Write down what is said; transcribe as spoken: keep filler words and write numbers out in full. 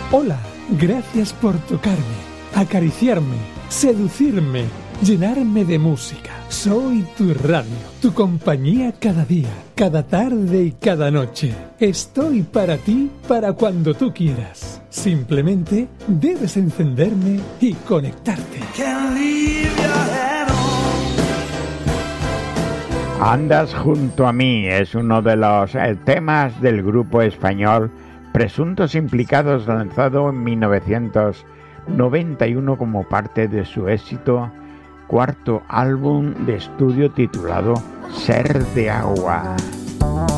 Hola, gracias por tocarme, acariciarme, seducirme, llenarme de música. Soy tu radio, tu compañía cada día, cada tarde y cada noche. Estoy para ti, para cuando tú quieras. Simplemente debes encenderme y conectarte. Andas junto a mí es uno de los eh, temas del grupo español Presuntos Implicados, lanzado en mil novecientos noventa y uno como parte de su éxito cuarto álbum de estudio titulado Ser de Agua.